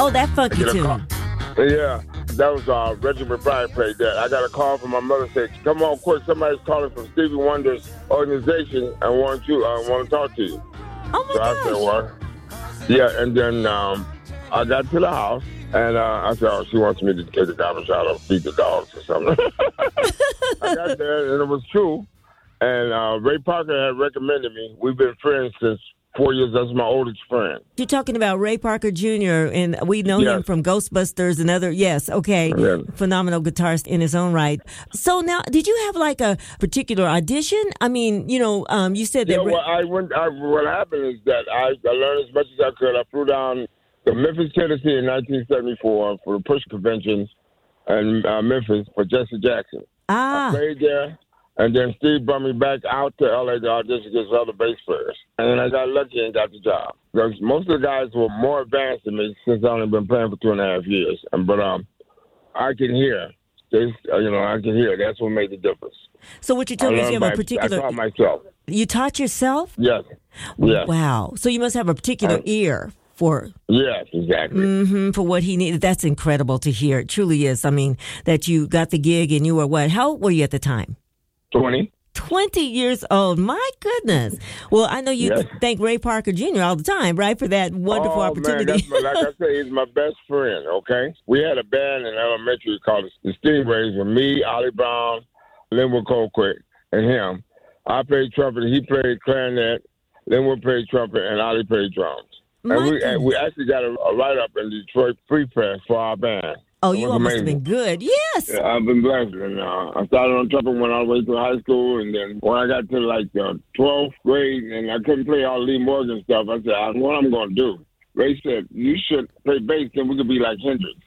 Oh, that funky tune. Yeah, that was Reggie McBride played that. I got a call from my mother saying, "Come on, quick! Somebody's calling from Stevie Wonder's organization and want to talk to you." Oh my So gosh. I said, "What?" Yeah, and then I got to the house and I said, "Oh, she wants me to take the garbage out or feed the dogs or something." I got there and it was true. And Ray Parker had recommended me. We've been friends since 4 years. That's my oldest friend. You're talking about Ray Parker Jr., and we know him from Ghostbusters and other, phenomenal guitarist in his own right. So now, did you have like a particular audition? I mean, you said that... Yeah, what happened is that I learned as much as I could. I flew down to Memphis, Tennessee in 1974 for the Push Convention in Memphis for Jesse Jackson. I played there. And then Steve brought me back out to L.A. to audition against other bass players. And then I got lucky and got the job. Because most of the guys were more advanced than me since I've only been playing for 2.5 years. But I can hear. I can hear. That's what made the difference. So what you're telling me is you have a particular... I taught myself. You taught yourself? Yes. Yes. Wow. So you must have a particular ear for... Yes, exactly. For what he needed. That's incredible to hear. It truly is. I mean, that you got the gig and you were what? How old were you at the time? 20. 20 years old. My goodness. Well, I know you thank Ray Parker Jr. all the time, right, for that wonderful opportunity. Man, like I say, he's my best friend, okay? We had a band in elementary called the Stingrays with me, Ollie Brown, Linwood Colquitt, and him. I played trumpet, he played clarinet, Linwood played trumpet, and Ollie played drums. And we actually got a write-up in Detroit Free Press for our band. Oh, you all must have been good. Yes. Yeah, I've been blessed. And I started on trumpet when I went to high school. And then when I got to like the 12th grade and I couldn't play all Lee Morgan stuff, I said, what I'm going to do? Ray said, you should play bass and we could be like Hendrix.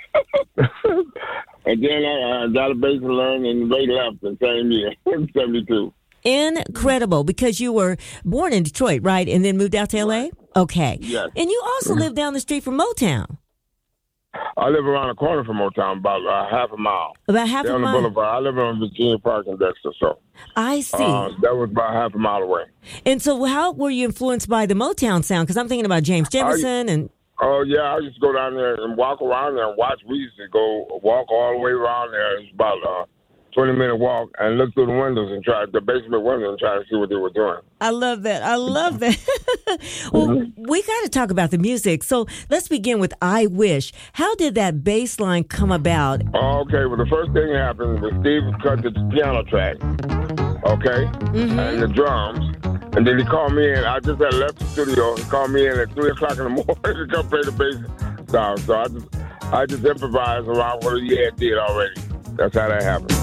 And then I got a bass to learn and Ray left the same year, 72. Incredible, because you were born in Detroit, right? And then moved out to L.A.? Okay. Yes. And you also live down the street from Motown. I live around the corner from Motown, about half a mile. About half a mile? On the boulevard. I live on Virginia Park and Dexter, so. I see. That was about half a mile away. And so how were you influenced by the Motown sound? Because I'm thinking about James Jefferson and... Oh, yeah, I used to go down there and walk around there and watch. We used to go walk all the way around there. It's about a 20-minute walk and look through the windows and the basement window and try to see what they were doing. I love that. Well, we got to talk about the music. So let's begin with I Wish. How did that bass line come about? Oh, okay. Well, the first thing that happened was Steve cut the piano track, okay, and the drums. And then he called me in. I just had left the studio. He called me in at 3 o'clock in the morning to come play the bass sound. So I just improvised around what he had did already. That's how that happened.